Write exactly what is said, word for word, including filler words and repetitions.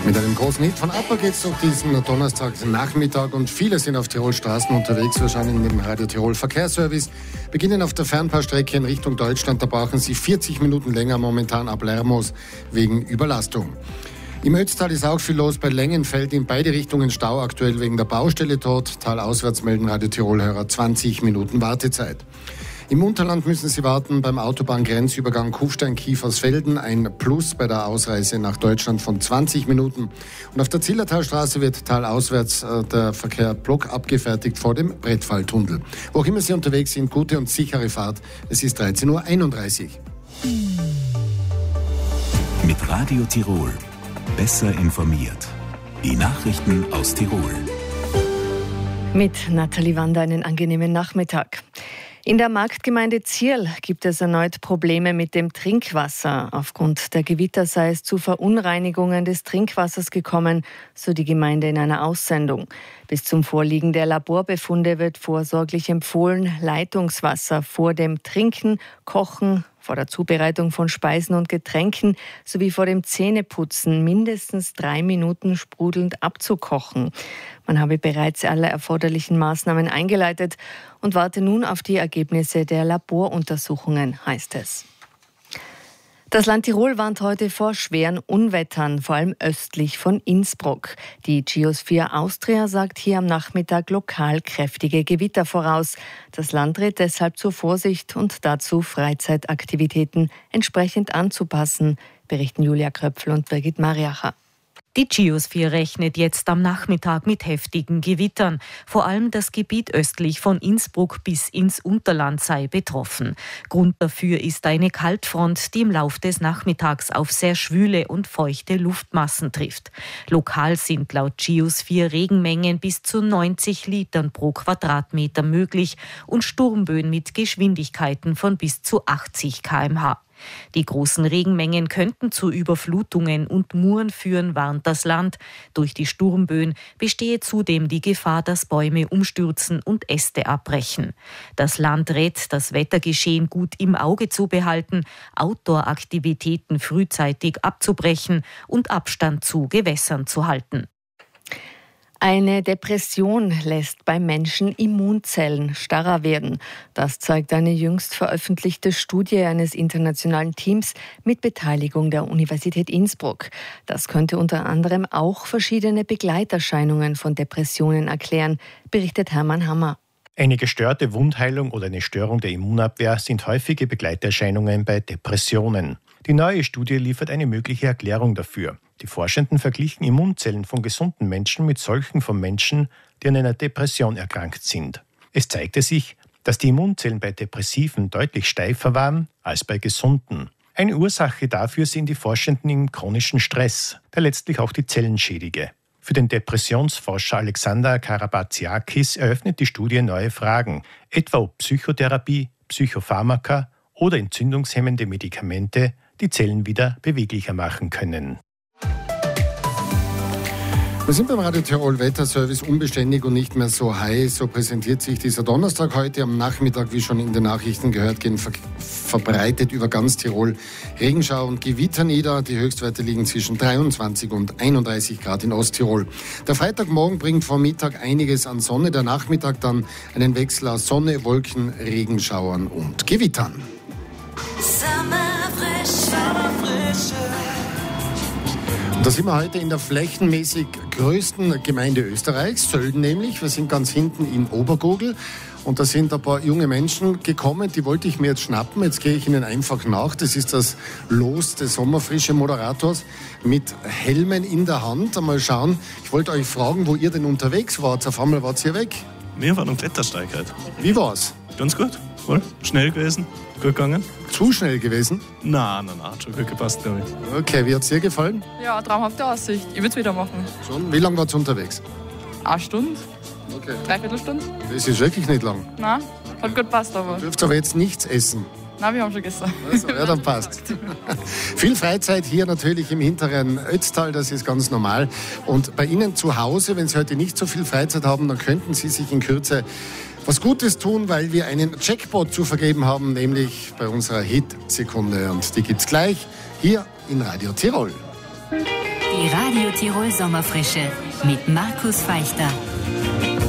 Mit einem großen Hit von ABBA geht es durch diesen Donnerstagnachmittag und viele sind auf Tirol Straßen unterwegs. Wir schauen in dem Radio Tirol Verkehrsservice. Beginnen auf der Fernfahrstrecke in Richtung Deutschland. Da brauchen Sie vierzig Minuten länger momentan ab Lermos wegen Überlastung. Im Ötztal ist auch viel los. Bei Längenfeld in beide Richtungen Stau aktuell wegen der Baustelle dort. Talauswärts melden Radio Tirol-Hörer zwanzig Minuten Wartezeit. Im Unterland müssen Sie warten beim Autobahngrenzübergang Kufstein-Kiefersfelden. Ein Plus bei der Ausreise nach Deutschland von zwanzig Minuten. Und auf der Zillertalstraße wird talauswärts äh, der Verkehr blockab abgefertigt vor dem Brettfalltunnel. Wo auch immer Sie unterwegs sind, gute und sichere Fahrt. Es ist dreizehn Uhr einunddreißig. Mit Radio Tirol. Besser informiert. Die Nachrichten aus Tirol. Mit Nathalie Wander einen angenehmen Nachmittag. In der Marktgemeinde Zierl gibt es erneut Probleme mit dem Trinkwasser. Aufgrund der Gewitter sei es zu Verunreinigungen des Trinkwassers gekommen, so die Gemeinde in einer Aussendung. Bis zum Vorliegen der Laborbefunde wird vorsorglich empfohlen, Leitungswasser vor dem Trinken, Kochen, vor der Zubereitung von Speisen und Getränken sowie vor dem Zähneputzen mindestens drei Minuten sprudelnd abzukochen. Man habe bereits alle erforderlichen Maßnahmen eingeleitet und warte nun auf die Ergebnisse der Laboruntersuchungen, heißt es. Das Land Tirol warnt heute vor schweren Unwettern, vor allem östlich von Innsbruck. Die Geosphere Austria sagt hier am Nachmittag lokal kräftige Gewitter voraus. Das Land rät deshalb zur Vorsicht und dazu, Freizeitaktivitäten entsprechend anzupassen, berichten Julia Kröpfel und Birgit Mariacher. Die Geosphere rechnet jetzt am Nachmittag mit heftigen Gewittern. Vor allem das Gebiet östlich von Innsbruck bis ins Unterland sei betroffen. Grund dafür ist eine Kaltfront, die im Lauf des Nachmittags auf sehr schwüle und feuchte Luftmassen trifft. Lokal sind laut Geosphere Regenmengen bis zu neunzig Litern pro Quadratmeter möglich und Sturmböen mit Geschwindigkeiten von bis zu achtzig Kilometer pro Stunde. Die großen Regenmengen könnten zu Überflutungen und Muren führen, warnt das Land. Durch die Sturmböen bestehe zudem die Gefahr, dass Bäume umstürzen und Äste abbrechen. Das Land rät, das Wettergeschehen gut im Auge zu behalten, Outdoor-Aktivitäten frühzeitig abzubrechen und Abstand zu Gewässern zu halten. Eine Depression lässt bei Menschen Immunzellen starrer werden. Das zeigt eine jüngst veröffentlichte Studie eines internationalen Teams mit Beteiligung der Universität Innsbruck. Das könnte unter anderem auch verschiedene Begleiterscheinungen von Depressionen erklären, berichtet Hermann Hammer. Eine gestörte Wundheilung oder eine Störung der Immunabwehr sind häufige Begleiterscheinungen bei Depressionen. Die neue Studie liefert eine mögliche Erklärung dafür. Die Forschenden verglichen Immunzellen von gesunden Menschen mit solchen von Menschen, die an einer Depression erkrankt sind. Es zeigte sich, dass die Immunzellen bei Depressiven deutlich steifer waren als bei Gesunden. Eine Ursache dafür sehen die Forschenden im chronischen Stress, der letztlich auch die Zellen schädige. Für den Depressionsforscher Alexander Karabatsiakis eröffnet die Studie neue Fragen, etwa ob Psychotherapie, Psychopharmaka oder entzündungshemmende Medikamente die Zellen wieder beweglicher machen können. Wir sind beim Radio Tirol Wetterservice unbeständig und nicht mehr so heiß. So präsentiert sich dieser Donnerstag heute am Nachmittag, wie schon in den Nachrichten gehört, gehen ver- verbreitet über ganz Tirol Regenschauer und Gewitter nieder. Die Höchstwerte liegen zwischen dreiundzwanzig und einunddreißig Grad in Osttirol. Der Freitagmorgen bringt vor Mittag einiges an Sonne, der Nachmittag dann einen Wechsel aus Sonne, Wolken, Regenschauern und Gewittern. Und da sind wir heute in der flächenmäßig größten Gemeinde Österreichs, Sölden nämlich. Wir sind ganz hinten in Obergurgl und da sind ein paar junge Menschen gekommen, die wollte ich mir jetzt schnappen. Jetzt gehe ich ihnen einfach nach. Das ist das Los des Sommerfrische Moderators mit Helmen in der Hand. Einmal schauen, ich wollte euch fragen, wo ihr denn unterwegs wart. Auf einmal wart ihr weg. Wir waren am Klettersteig heute. Wie war's? Ganz gut, voll. Schnell gewesen, gut gegangen. Zu schnell gewesen? Nein, nein, nein, hat schon gut gepasst, glaube ich. Okay, wie hat's dir gefallen? Ja, traumhafte Aussicht. Ich würde es wieder machen. Schon? Wie lange wart ihr unterwegs? Eine Stunde, Okay. dreiviertel Stunde. Das ist wirklich nicht lang. Nein, hat gut gepasst, aber. Ihr dürft aber jetzt nichts essen. Nein, wir haben schon gegessen. Also, ja, dann passt. Viel Freizeit hier natürlich im hinteren Ötztal, das ist ganz normal. Und bei Ihnen zu Hause, wenn Sie heute nicht so viel Freizeit haben, dann könnten Sie sich in Kürze was Gutes tun, weil wir einen Jackpot zu vergeben haben, nämlich bei unserer Hit-Sekunde. Und die gibt's gleich hier in Radio Tirol. Die Die Radio Tirol Sommerfrische mit Markus Feichter.